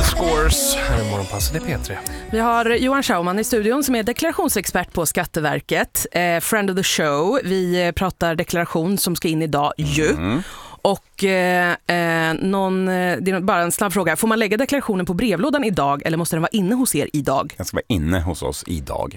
The Scores. Här är Morgonpasset i P3. Vi har Johan Schauman i studion som är deklarationsexpert på Skatteverket. Friend of the show. Vi pratar deklaration som ska in idag Och det är bara en snabb fråga. Får man lägga deklarationen på brevlådan idag eller måste den vara inne hos er idag? Den ska vara inne hos oss idag.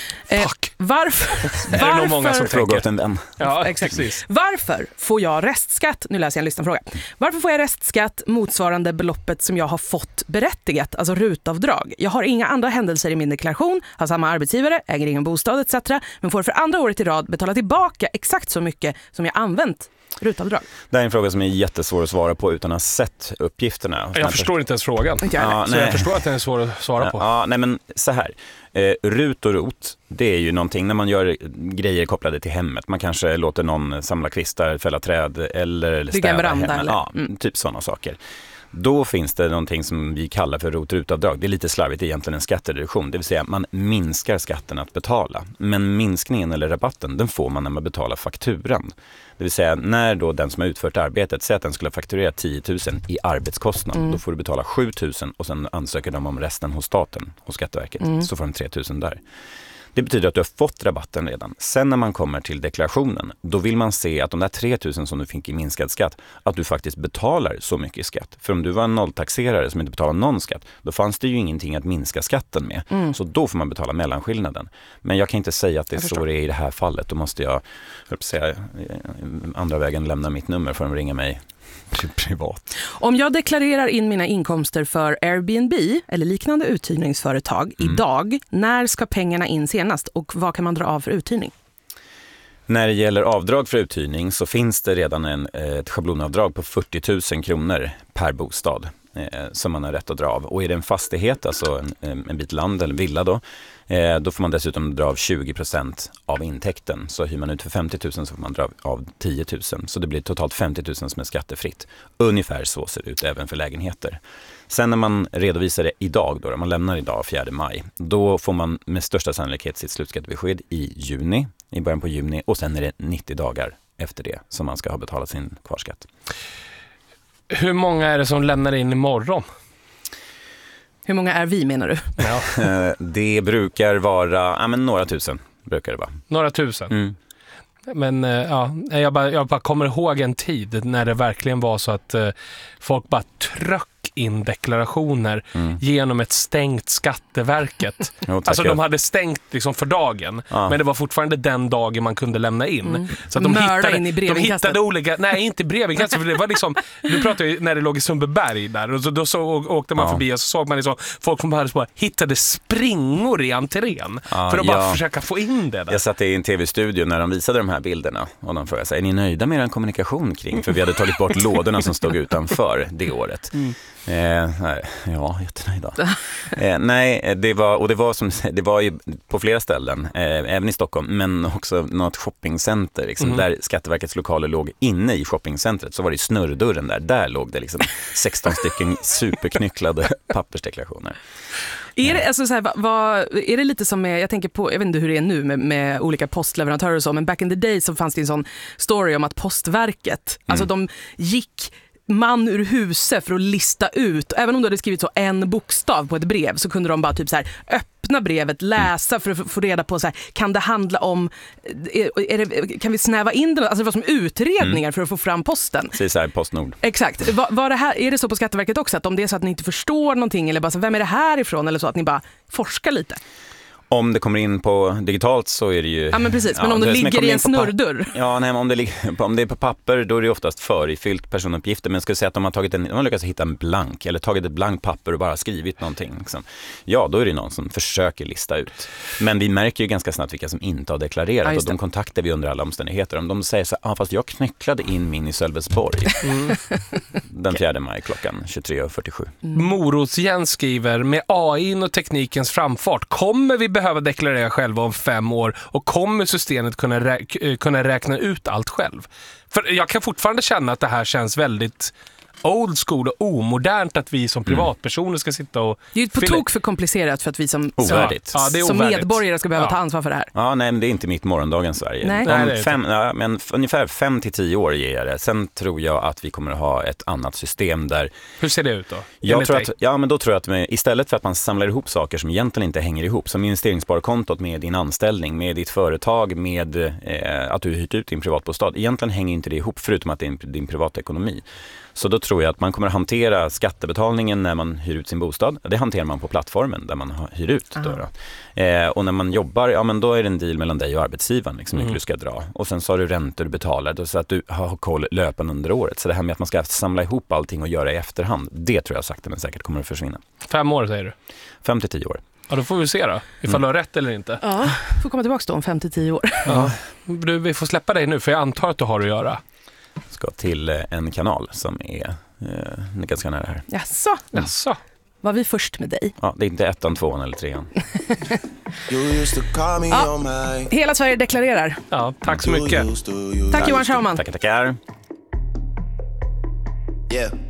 Varför? Är det nog många som frågar åt en vän? Ja, exakt. Precis. Varför får jag restskatt? Nu läser jag en lyssnarfråga. Varför får jag restskatt motsvarande beloppet som jag har fått berättigat, alltså rutavdrag? Jag har inga andra händelser i min deklaration, har samma arbetsgivare, äger ingen bostad etc. Men får för andra året i rad betala tillbaka exakt så mycket som jag använt rutavdrag. Det är en fråga som är jättesvår att svara på utan att ha sett uppgifterna. Jag förstår inte ens frågan. Jag förstår att den är svår att svara på. Ja, nej men så här. Rut och rot, det är ju någonting när man gör grejer kopplade till hemmet. Man kanske låter någon samla kvistar, fälla träd eller städa hemmet. Ja, typ sådana saker. Då finns det någonting som vi kallar för rot-rutavdrag. Det är lite slarvigt, egentligen en skattereduktion. Det vill säga man minskar skatten att betala. Men minskningen eller rabatten, den får man när man betalar fakturan. Det vill säga när då den som har utfört arbetet säger att den skulle fakturera 10 000 i arbetskostnad. Då får du betala 7 000 och sen ansöker de om resten hos staten, hos Skatteverket. Så får de 3 000 där. Det betyder att du har fått rabatten redan. Sen när man kommer till deklarationen, då vill man se att de där 3 000 som du fick i minskad skatt, att du faktiskt betalar så mycket i skatt. För om du var en nolltaxerare som inte betalar någon skatt, då fanns det ju ingenting att minska skatten med. Så då får man betala mellanskillnaden. Men jag kan inte säga att det är så det är i det här fallet. Då måste jag säga, andra vägen lämna mitt nummer för att de ringer mig privat. Om jag deklarerar in mina inkomster för Airbnb eller liknande uthyrningsföretag idag, när ska pengarna in senast och vad kan man dra av för uthyrning? När det gäller avdrag för uthyrning så finns det redan ett schablonavdrag på 40 000 kronor per bostad som man har rätt att dra av. Och är det en fastighet, alltså en bit land eller villa då får man dessutom dra av 20% av intäkten. Så hyr man ut för 50 000 så får man dra av 10 000. Så det blir totalt 50 000 som är skattefritt. Ungefär så ser det ut även för lägenheter. Sen när man redovisar det idag, då man lämnar idag 4 maj, då får man med största sannolikhet sitt slutskattebesked i början på juni och sen är det 90 dagar efter det som man ska ha betalat sin kvarskatt. Hur många är det som lämnar in imorgon? Hur många är vi, menar du? Ja. Det brukar vara några tusen. Brukar det vara. Några tusen? Men jag bara kommer ihåg en tid när det verkligen var så att folk bara tröck in deklarationer genom ett stängt Skatteverket. Alltså de hade stängt liksom för dagen, men det var fortfarande den dagen man kunde lämna in. Så att de hittade olika, nej inte brevinkastet, för det var liksom, du pratade ju när det låg i Sundbyberg där, och då så åkte man förbi och så såg man liksom folk som bara hittade springor i entrén för att bara försöka få in det där. Jag satt i en tv-studio när de visade de här bilderna och de frågade sig, är ni nöjda med er kommunikation kring? För vi hade tagit bort lådorna som stod utanför det året. Ja, jättenöjda. Nej, det var ju på flera ställen, även i Stockholm, men också något shoppingcenter liksom, där Skatteverkets lokaler låg inne i shoppingcentret. Så var det snurrdörren där låg det liksom 16 stycken superknycklade pappersdeklarationer. Är det, alltså, så här, är det lite som med, jag tänker på, jag vet inte hur det är nu med olika postleverantörer och så, men back in the day så fanns det en sån story om att Postverket, alltså de gick man ur huset för att lista ut, även om du hade skrivit så en bokstav på ett brev, så kunde de bara typ så här öppna brevet, läsa för att få reda på så här, kan det handla om kan vi snäva in det, alltså det var som utredningar för att få fram posten. Precis, så här, Postnord. Exakt. Var det här, är det så på Skatteverket också, att om det är så att ni inte förstår någonting eller bara så, vem är det här ifrån, eller så att ni bara forskar lite? Om det kommer in på digitalt så är det ju... Ja, men precis. Men om det ligger i en snurrdörr. Ja, nej, om det är på papper, då är det oftast förifyllt personuppgifter. Men jag skulle säga att de har lyckats hitta en blank eller tagit ett blankt papper och bara skrivit någonting. Liksom. Ja, då är det någon som försöker lista ut. Men vi märker ju ganska snabbt vilka som inte har deklarerat. Och de kontaktar vi under alla omständigheter. Om de säger så här, fast jag knäcklade in min i Sölvesborg den 4 maj klockan 23:47. Morots-Jens skriver, med AI och teknikens framfart, kommer vi behöva deklarera själva om 5 år och kommer systemet kunna räkna ut allt själv? För jag kan fortfarande känna att det här känns väldigt old school och omodernt att vi som privatpersoner ska sitta och... Det är ju på tok för komplicerat för att vi som medborgare ska behöva ta ansvar för det här. Ja, nej, men det är inte mitt morgondagens Sverige. Men ungefär 5 till 10 år ger jag det. Sen tror jag att vi kommer att ha ett annat system där... Hur ser det ut då? Då tror jag att istället för att man samlar ihop saker som egentligen inte hänger ihop, som investeringssparkontot med din anställning, med ditt företag, med att du hyrt ut din privatbostad, egentligen hänger inte det ihop förutom att det är din privatekonomi. Så då tror jag att man kommer att hantera skattebetalningen när man hyr ut sin bostad. Det hanterar man på plattformen där man hyr ut. Och när man jobbar, men då är det en deal mellan dig och arbetsgivaren, liksom, hur du ska dra. Och sen så har du räntor du betalar, så att du har koll löpande under året. Så det här med att man ska samla ihop allting och göra i efterhand, det tror jag sakta men säkert kommer att försvinna. 5 år säger du? 5 till 10 år. Ja, då får vi se då, ifall du har rätt eller inte. Ja, får komma tillbaka då om 5 till 10 år. Ja. Vi får släppa dig nu, för jag antar att du har att göra. Ska till en kanal som är ganska nära här. Jaså? Var vi först med dig? Ja, det är inte 1:an, 2:an eller 3:an. Hela Sverige deklarerar. Ja, tack så mycket. Tack Johan Schauman. Tackar. Yeah.